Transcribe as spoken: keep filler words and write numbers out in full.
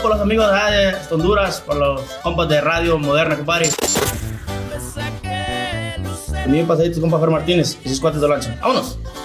por los amigos de Honduras, por los compas de Radio Moderna, compadre. También pasaditos, compa Fer Martínez y sus cuates de lancha. ¡Vámonos!